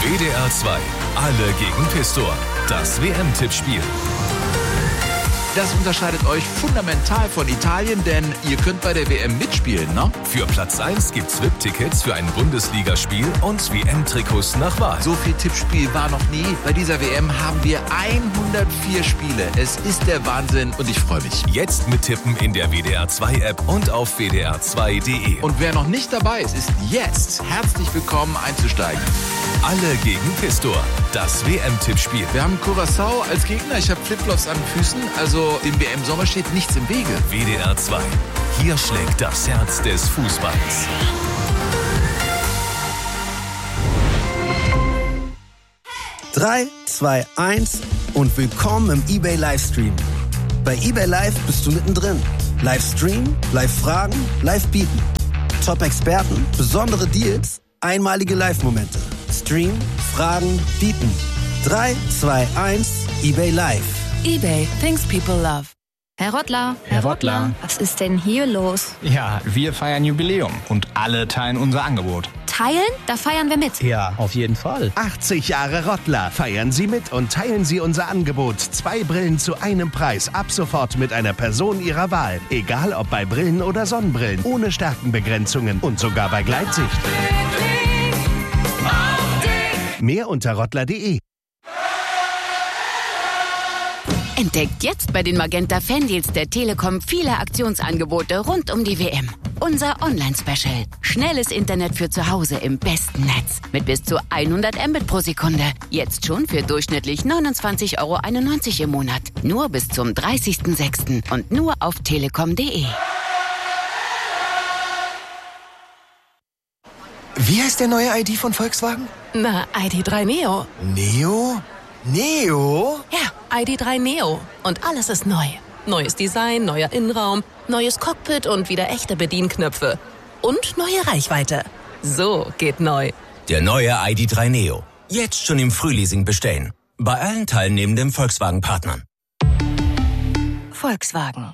WDR 2, alle gegen Pistor. Das WM-Tippspiel. Das unterscheidet euch fundamental von Italien, denn ihr könnt bei der WM mitspielen, ne? Für Platz 1 gibt's VIP-Tickets für ein Bundesligaspiel und WM-Trikots nach Wahl. So viel Tippspiel war noch nie. Bei dieser WM haben wir 104 Spiele. Es ist der Wahnsinn und ich freue mich. Jetzt mittippen in der WDR 2 App und auf wdr2.de. Und wer noch nicht dabei ist, ist jetzt herzlich willkommen einzusteigen. Alle gegen Pistor. Das WM-Tippspiel. Wir haben Curaçao als Gegner. Ich habe Flipflops an den Füßen. Also dem WM-Sommer steht nichts im Wege. WDR 2. Hier schlägt das Herz des Fußballs. Drei, 2, 1 und willkommen im eBay Livestream. Bei eBay Live bist du mittendrin. Livestream, Live-Fragen, Live-Bieten. Top-Experten, besondere Deals, einmalige Live-Momente. Stream, Fragen, Bieten. 3, 2, 1, eBay Live. eBay, things people love. Herr Rottler. Herr Rottler. Was ist denn hier los? Ja, wir feiern Jubiläum und alle teilen unser Angebot. Teilen? Da feiern wir mit. Ja, auf jeden Fall. 80 Jahre Rottler. Feiern Sie mit und teilen Sie unser Angebot. 2 Brillen zu einem Preis. Ab sofort mit einer Person Ihrer Wahl. Egal ob bei Brillen oder Sonnenbrillen. Ohne Stärkenbegrenzungen und sogar bei Gleitsicht. Mehr unter rottler.de. Entdeckt jetzt bei den Magenta Fandeals der Telekom viele Aktionsangebote rund um die WM. Unser Online-Special. Schnelles Internet für zu Hause im besten Netz. Mit bis zu 100 Mbit pro Sekunde. Jetzt schon für durchschnittlich 29,91 € im Monat. Nur bis zum 30.06. und nur auf telekom.de. Wie heißt der neue ID von Volkswagen? Na, ID.3 Neo. Neo? Neo? Ja, ID.3 Neo. Und alles ist neu. Neues Design, neuer Innenraum, neues Cockpit und wieder echte Bedienknöpfe. Und neue Reichweite. So geht neu. Der neue ID.3 Neo. Jetzt schon im Frühleasing bestellen. Bei allen teilnehmenden Volkswagen-Partnern. Volkswagen.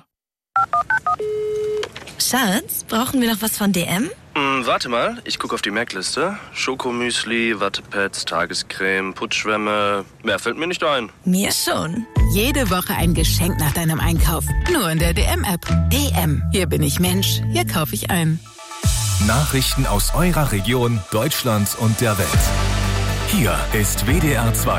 Schatz, brauchen wir noch was von DM? Warte mal, ich gucke auf die Merkliste. Schokomüsli, Wattepads, Tagescreme, Putzschwämme. Mehr fällt mir nicht ein. Mir schon. Jede Woche ein Geschenk nach deinem Einkauf. Nur in der DM-App. DM. Hier bin ich Mensch. Hier kaufe ich ein. Nachrichten aus eurer Region, Deutschland und der Welt. Hier ist WDR 2.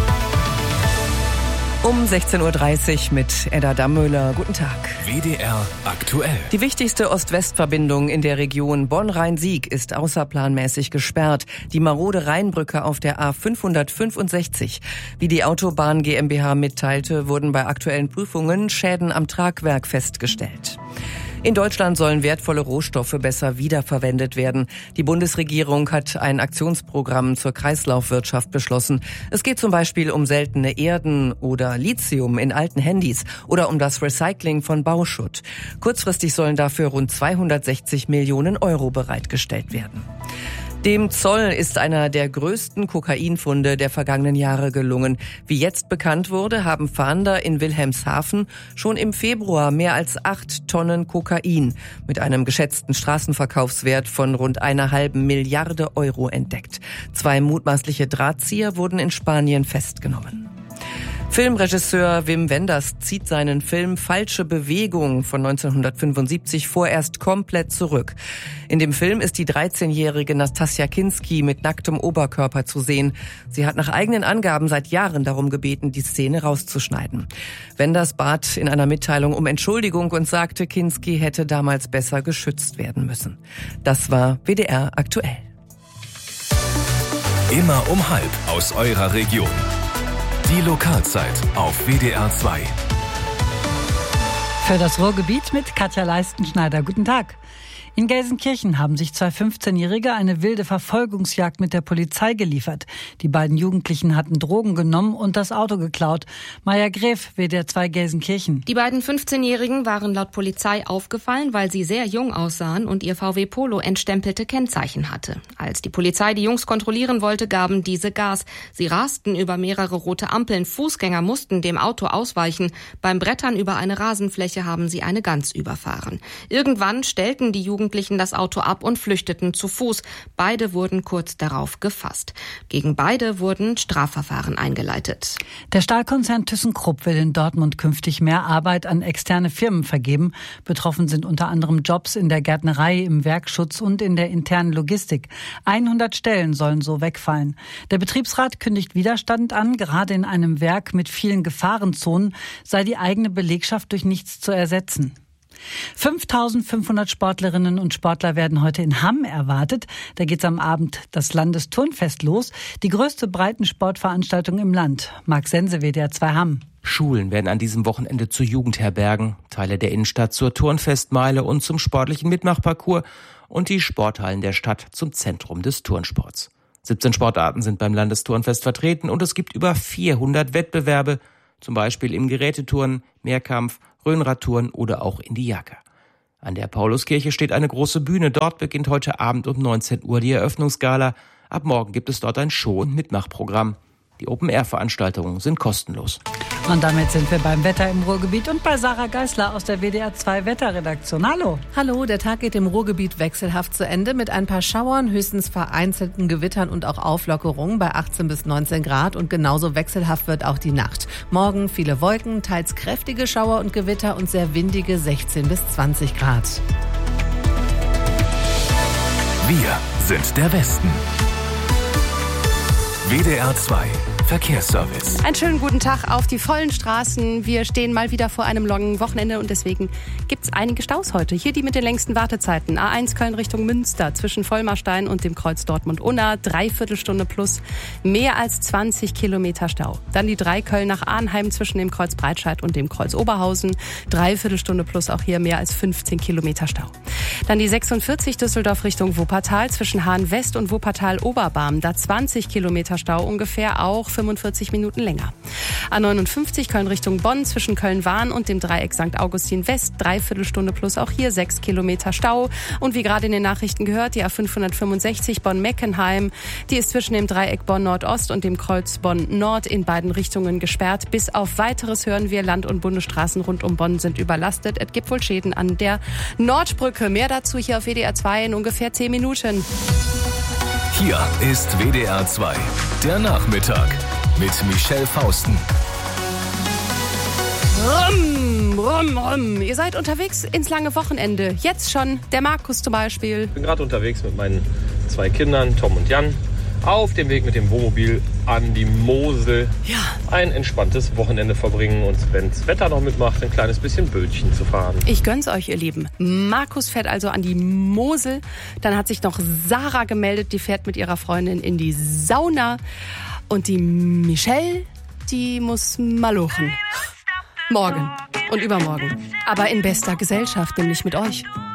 Um 16.30 Uhr mit Edda Dammöhler. Guten Tag. WDR aktuell. Die wichtigste Ost-West-Verbindung in der Region Bonn-Rhein-Sieg ist außerplanmäßig gesperrt. Die marode Rheinbrücke auf der A565. Wie die Autobahn GmbH mitteilte, wurden bei aktuellen Prüfungen Schäden am Tragwerk festgestellt. In Deutschland sollen wertvolle Rohstoffe besser wiederverwendet werden. Die Bundesregierung hat ein Aktionsprogramm zur Kreislaufwirtschaft beschlossen. Es geht zum Beispiel um seltene Erden oder Lithium in alten Handys oder um das Recycling von Bauschutt. Kurzfristig sollen dafür rund 260 Millionen € bereitgestellt werden. Dem Zoll ist einer der größten Kokainfunde der vergangenen Jahre gelungen. Wie jetzt bekannt wurde, haben Fahnder in Wilhelmshaven schon im Februar mehr als 8 Tonnen Kokain mit einem geschätzten Straßenverkaufswert von rund 1,5 Milliarden € entdeckt. 2 mutmaßliche Drahtzieher wurden in Spanien festgenommen. Filmregisseur Wim Wenders zieht seinen Film Falsche Bewegung von 1975 vorerst komplett zurück. In dem Film ist die 13-jährige Nastassja Kinski mit nacktem Oberkörper zu sehen. Sie hat nach eigenen Angaben seit Jahren darum gebeten, die Szene rauszuschneiden. Wenders bat in einer Mitteilung um Entschuldigung und sagte, Kinski hätte damals besser geschützt werden müssen. Das war WDR aktuell. Immer um 12 aus eurer Region. Die Lokalzeit auf WDR 2. Für das Ruhrgebiet mit Katja Leistenschneider. Guten Tag. In Gelsenkirchen haben sich 2 15-Jährige eine wilde Verfolgungsjagd mit der Polizei geliefert. Die beiden Jugendlichen hatten Drogen genommen und das Auto geklaut. Maja Gräf, WDR 2 Gelsenkirchen. Die beiden 15-Jährigen waren laut Polizei aufgefallen, weil sie sehr jung aussahen und ihr VW Polo entstempelte Kennzeichen hatte. Als die Polizei die Jungs kontrollieren wollte, gaben diese Gas. Sie rasten über mehrere rote Ampeln. Fußgänger mussten dem Auto ausweichen. Beim Brettern über eine Rasenfläche haben sie eine Gans überfahren. Irgendwann stellten die Jugendlichen Jugendlichen das Auto ab und flüchteten zu Fuß. Beide wurden kurz darauf gefasst. Gegen beide wurden Strafverfahren eingeleitet. Der Stahlkonzern ThyssenKrupp will in Dortmund künftig mehr Arbeit an externe Firmen vergeben. Betroffen sind unter anderem Jobs in der Gärtnerei, im Werkschutz und in der internen Logistik. 100 Stellen sollen so wegfallen. Der Betriebsrat kündigt Widerstand an. Gerade in einem Werk mit vielen Gefahrenzonen sei die eigene Belegschaft durch nichts zu ersetzen. 5.500 Sportlerinnen und Sportler werden heute in Hamm erwartet. Da geht's am Abend das Landesturnfest los. Die größte Breitensportveranstaltung im Land. Marc Sense, WDR 2 Hamm. Schulen werden an diesem Wochenende zu Jugendherbergen, Teile der Innenstadt zur Turnfestmeile und zum sportlichen Mitmachparcours und die Sporthallen der Stadt zum Zentrum des Turnsports. 17 Sportarten sind beim Landesturnfest vertreten und es gibt über 400 Wettbewerbe, zum Beispiel im Geräteturnen, Mehrkampf, Rhönradtouren oder auch in die Jacke. An der Pauluskirche steht eine große Bühne. Dort beginnt heute Abend um 19 Uhr die Eröffnungsgala. Ab morgen gibt es dort ein Show- und Mitmachprogramm. Die Open-Air-Veranstaltungen sind kostenlos. Und damit sind wir beim Wetter im Ruhrgebiet und bei Sarah Geisler aus der WDR 2 Wetterredaktion. Hallo. Hallo, der Tag geht im Ruhrgebiet wechselhaft zu Ende mit ein paar Schauern, höchstens vereinzelten Gewittern und auch Auflockerungen bei 18 bis 19 Grad und genauso wechselhaft wird auch die Nacht. Morgen viele Wolken, teils kräftige Schauer und Gewitter und sehr windige 16 bis 20 Grad. Wir sind der Westen. WDR 2 Verkehrsservice. Einen schönen guten Tag auf die vollen Straßen. Wir stehen mal wieder vor einem langen Wochenende und deswegen gibt es einige Staus heute. Hier die mit den längsten Wartezeiten. A1 Köln Richtung Münster zwischen Vollmarstein und dem Kreuz Dortmund-Unna. 3/4 Stunde plus mehr als 20 Kilometer Stau. Dann die 3 Köln nach Arnheim zwischen dem Kreuz Breitscheid und dem Kreuz Oberhausen. 3/4 Stunde plus auch hier mehr als 15 Kilometer Stau. Dann die 46 Düsseldorf Richtung Wuppertal zwischen Hahn West und Wuppertal Oberbarm. Da 20 Kilometer Stau ungefähr, auch 45 Minuten länger. A59 Köln Richtung Bonn zwischen Köln-Wahn und dem Dreieck St. Augustin West. 3/4 Stunde plus auch hier 6 Kilometer Stau. Und wie gerade in den Nachrichten gehört, die A565 Bonn-Meckenheim. Die ist zwischen dem Dreieck Bonn-Nordost und dem Kreuz Bonn-Nord in beiden Richtungen gesperrt. Bis auf Weiteres hören wir, Land- und Bundesstraßen rund um Bonn sind überlastet. Es gibt wohl Schäden an der Nordbrücke. Mehr dazu hier auf WDR 2 in ungefähr 10 Minuten. Hier ist WDR 2, der Nachmittag mit Michelle Fausten. Rum, rum, rum. Ihr seid unterwegs ins lange Wochenende. Jetzt schon der Markus zum Beispiel. Ich bin gerade unterwegs mit meinen 2 Kindern, Tom und Jan, auf dem Weg mit dem Wohnmobil an die Mosel. Ja. Ein entspanntes Wochenende verbringen und wenn das Wetter noch mitmacht, ein kleines bisschen Bötchen zu fahren. Ich gönn's euch, ihr Lieben. Markus fährt also an die Mosel. Dann hat sich noch Sarah gemeldet, die fährt mit ihrer Freundin in die Sauna. Und die Michelle, die muss malochen. Morgen und übermorgen. Aber in bester Gesellschaft, nämlich mit euch.